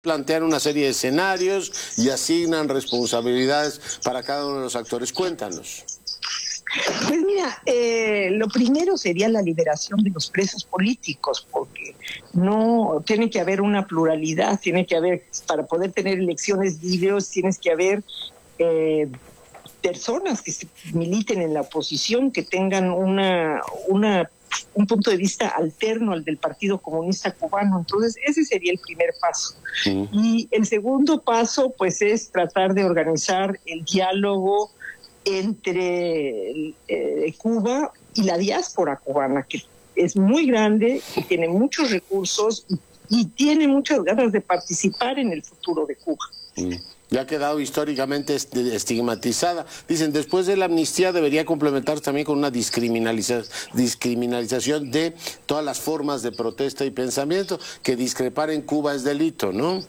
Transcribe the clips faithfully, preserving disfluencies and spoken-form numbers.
plantean una serie de escenarios y asignan responsabilidades para cada uno de los actores. Cuéntanos. Pues mira, eh, lo primero sería la liberación de los presos políticos, porque no tiene que haber una pluralidad, tiene que haber, para poder tener elecciones libres, tienes que haber eh, personas que se militen en la oposición, que tengan una, una un punto de vista alterno al del Partido Comunista Cubano. Entonces, ese sería el primer paso. Sí. Y el segundo paso, pues, es tratar de organizar el diálogo entre eh, Cuba y la diáspora cubana, que es muy grande, que tiene muchos recursos y, y tiene muchas ganas de participar en el futuro de Cuba. Sí. Ya ha quedado históricamente estigmatizada. Dicen, después de la amnistía debería complementarse también con una discriminaliza discriminalización de todas las formas de protesta y pensamiento, que discrepar en Cuba es delito, ¿no?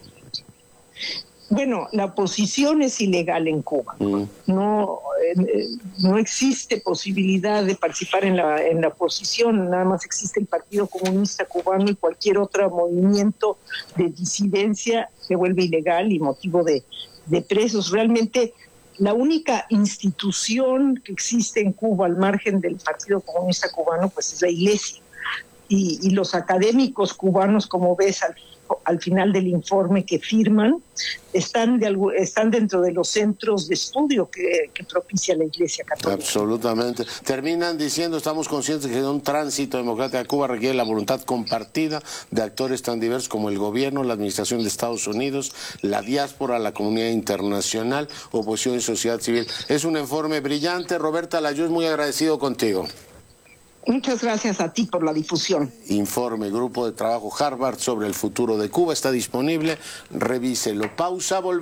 Bueno, la oposición es ilegal en Cuba. Mm. No, eh, no existe posibilidad de participar en la, en la oposición, nada más existe el Partido Comunista Cubano y cualquier otro movimiento de disidencia se vuelve ilegal y motivo de, de presos. Realmente la única institución que existe en Cuba al margen del Partido Comunista Cubano pues es la Iglesia. Y, y los académicos cubanos, como ves al, al final del informe que firman, están, de, están dentro de los centros de estudio que, que propicia la Iglesia Católica. Absolutamente. Terminan diciendo, estamos conscientes de que un tránsito democrático a Cuba requiere la voluntad compartida de actores tan diversos como el gobierno, la administración de Estados Unidos, la diáspora, la comunidad internacional, oposición y sociedad civil. Es un informe brillante. Roberta Layuz, muy agradecido contigo. Muchas gracias a ti por la difusión. Informe Grupo de Trabajo Harvard sobre el futuro de Cuba está disponible. Revíselo. Pausa, volvemos.